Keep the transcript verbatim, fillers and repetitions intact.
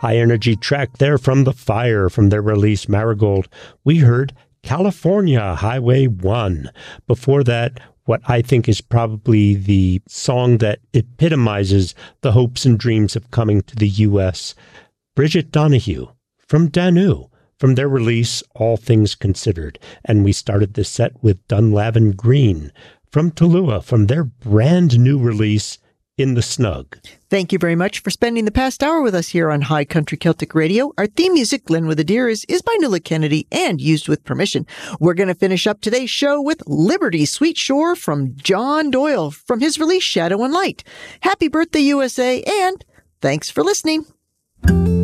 high energy track there from The Fire from their release Marigold. We heard California Highway one. Before that, what I think is probably the song that epitomizes the hopes and dreams of coming to the U S, Bridget Donahue from Danu, from their release All Things Considered. And we started the set with Dunlavin Green from Tallulah, from their brand new release In the Snug. Thank you very much for spending the past hour with us here on High Country Celtic Radio. Our theme music, Glen with a Deer, is, is by Nuala Kennedy and used with permission. We're going to finish up today's show with Liberty Sweet Shore from John Doyle from his release Shadow and Light. Happy birthday, U S A, and thanks for listening.